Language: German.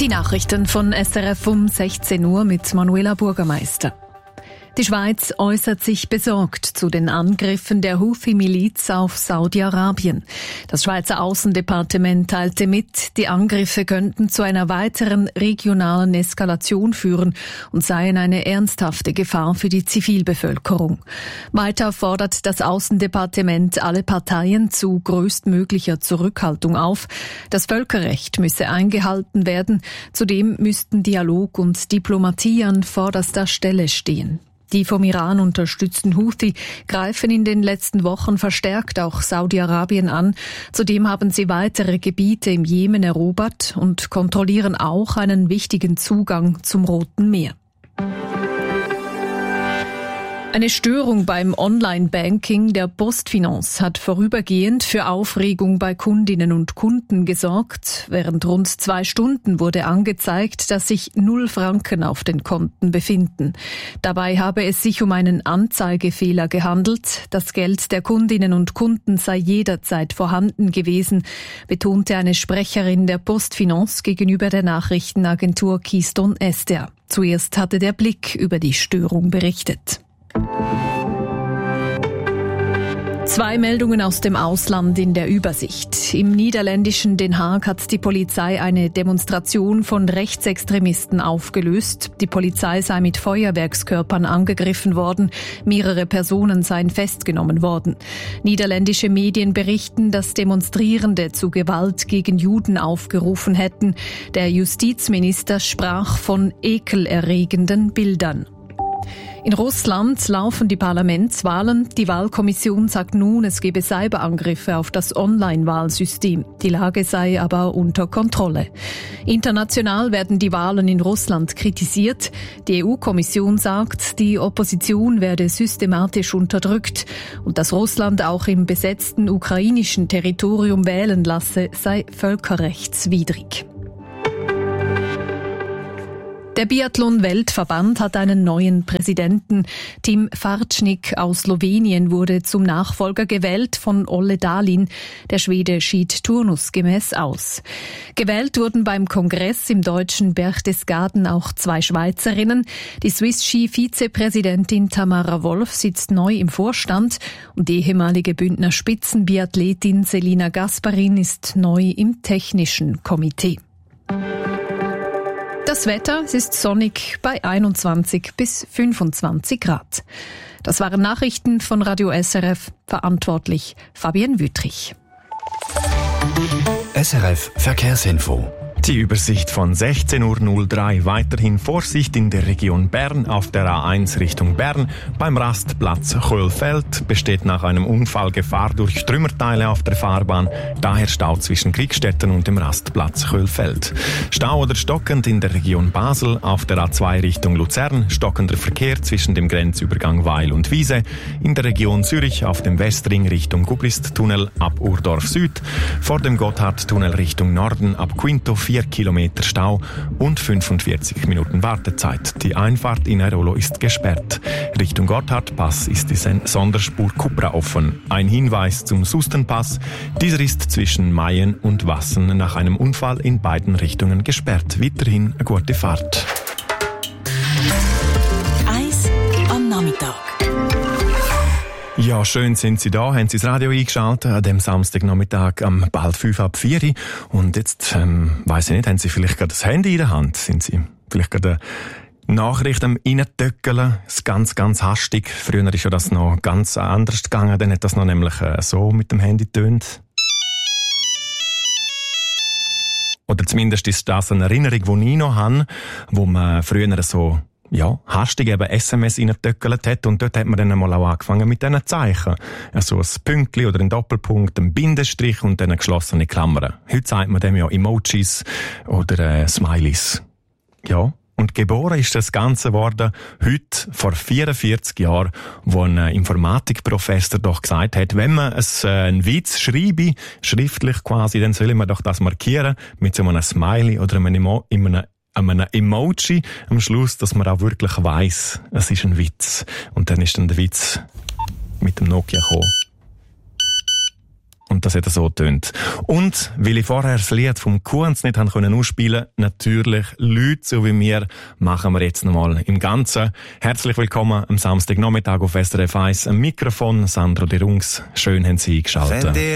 Die Nachrichten von SRF um 16 Uhr mit Manuela Burgermeister. Die Schweiz äußert sich besorgt zu den Angriffen der Houthi-Miliz auf Saudi-Arabien. Das Schweizer Außendepartement teilte mit, die Angriffe könnten zu einer weiteren regionalen Eskalation führen und seien eine ernsthafte Gefahr für die Zivilbevölkerung. Weiter fordert das Außendepartement alle Parteien zu größtmöglicher Zurückhaltung auf. Das Völkerrecht müsse eingehalten werden. Zudem müssten Dialog und Diplomatie an vorderster Stelle stehen. Die vom Iran unterstützten Houthi greifen in den letzten Wochen verstärkt auch Saudi-Arabien an. Zudem haben sie weitere Gebiete im Jemen erobert und kontrollieren auch einen wichtigen Zugang zum Roten Meer. Eine Störung beim Online-Banking der PostFinance hat vorübergehend für Aufregung bei Kundinnen und Kunden gesorgt. Während rund 2 Stunden wurde angezeigt, dass sich 0 Franken auf den Konten befinden. Dabei habe es sich um einen Anzeigefehler gehandelt. Das Geld der Kundinnen und Kunden sei jederzeit vorhanden gewesen, betonte eine Sprecherin der PostFinance gegenüber der Nachrichtenagentur Keystone Ester. Zuerst hatte der Blick über die Störung berichtet. 2 Meldungen aus dem Ausland in der Übersicht. Im niederländischen Den Haag hat die Polizei eine Demonstration von Rechtsextremisten aufgelöst. Die Polizei sei mit Feuerwerkskörpern angegriffen worden. Mehrere Personen seien festgenommen worden. Niederländische Medien berichten, dass Demonstrierende zu Gewalt gegen Juden aufgerufen hätten. Der Justizminister sprach von ekelerregenden Bildern. In Russland laufen die Parlamentswahlen. Die Wahlkommission sagt nun, es gebe Cyberangriffe auf das Online-Wahlsystem. Die Lage sei aber unter Kontrolle. International werden die Wahlen in Russland kritisiert. Die EU-Kommission sagt, die Opposition werde systematisch unterdrückt und dass Russland auch im besetzten ukrainischen Territorium wählen lasse, sei völkerrechtswidrig. Der Biathlon-Weltverband hat einen neuen Präsidenten. Tim Farčnik aus Slowenien wurde zum Nachfolger gewählt von Olle Dahlin. Der Schwede schied turnusgemäß aus. Gewählt wurden beim Kongress im deutschen Berchtesgaden auch 2 Schweizerinnen. Die Swiss-Ski-Vizepräsidentin Tamara Wolf sitzt neu im Vorstand und die ehemalige Bündner Spitzenbiathletin Selina Gasparin ist neu im technischen Komitee. Das Wetter, es ist sonnig bei 21 bis 25 Grad. Das waren Nachrichten von Radio SRF, verantwortlich Fabienne Wüttrich. SRF Verkehrsinfo. Die Übersicht von 16.03 Uhr. Weiterhin Vorsicht in der Region Bern auf der A1 Richtung Bern. Beim Rastplatz Chöhlfeld besteht nach einem Unfall Gefahr durch Trümmerteile auf der Fahrbahn. Daher Stau zwischen Kriegstetten und dem Rastplatz Chöhlfeld. Stau oder stockend in der Region Basel auf der A2 Richtung Luzern. Stockender Verkehr zwischen dem Grenzübergang Weil und Wiese. In der Region Zürich auf dem Westring Richtung Guglisttunnel ab Urdorf Süd. Vor dem Gotthardtunnel Richtung Norden ab Quinto 4 Kilometer Stau und 45 Minuten Wartezeit. Die Einfahrt in Airolo ist gesperrt. Richtung Gotthardpass ist die Sonderspur Kupra offen. Ein Hinweis zum Sustenpass. Dieser ist zwischen Mayen und Wassen nach einem Unfall in beiden Richtungen gesperrt. Weiterhin eine gute Fahrt. Eis am Nachmittag. Ja, schön sind Sie da, haben Sie das Radio eingeschaltet an dem Samstagnachmittag bald 5 ab 4 und jetzt, weiss ich nicht, haben Sie vielleicht gerade das Handy in der Hand? Sind Sie vielleicht gerade Nachrichten am Reintöckeln? Das ganz, ganz hastig. Früher ist ja das noch ganz anders gegangen, dann hat das noch nämlich so mit dem Handy getönt. Oder zumindest ist das eine Erinnerung, die ich noch habe, wo man früher so hastig eben SMS reingetöckelt hat und dort hat man dann einmal auch angefangen mit diesen Zeichen. Also ein Pünktchen oder ein Doppelpunkt, ein Bindestrich und dann eine geschlossene Klammer. Heute sagt man dem ja Emojis oder Smileys. Ja, und geboren ist das Ganze worden heute vor 44 Jahren, wo ein Informatikprofessor doch gesagt hat, wenn man einen Witz schreibe, schriftlich quasi, dann soll man doch das markieren mit so einem Smiley oder einem Emoji am Schluss, dass man auch wirklich weiss, es ist ein Witz. Und dann ist dann der Witz mit dem Nokia gekommen. Und das hat so getönt. Und, weil ich vorher das Lied vom Kunz nicht ausspielen konnte, natürlich Leute so wie mir, machen wir jetzt nochmal im Ganzen. Herzlich willkommen am Samstagnachmittag auf SRF 1. Am Mikrofon Sandro De Rungs. Schön haben Sie eingeschaltet.